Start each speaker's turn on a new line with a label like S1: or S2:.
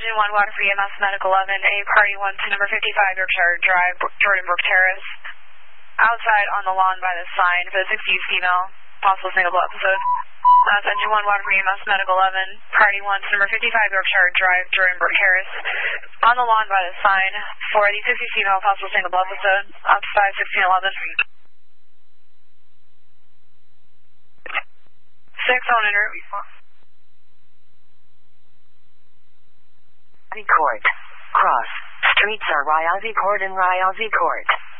S1: Engine 1, water for EMS, Medical 11, a party 1 to number 55 Yorkshire Drive, Jordan Brook Terrace. Outside on the lawn by the sign for the 60s female, possible single blood episode. That's Engine 1, water for EMS, Medical 11, party 1 to number 55 Yorkshire Drive, Jordan Brook Terrace. On the lawn by the sign for the 60s female, possible single blood episode. Outside 1611. 6 on enter.
S2: Court. Cross. Streets are Riazi Court and Riazi Court.